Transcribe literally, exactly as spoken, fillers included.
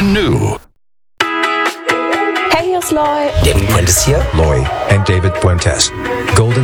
brand new. Hey, hier ist Loy. David Puentes hier. Loy and David Puentes. Golden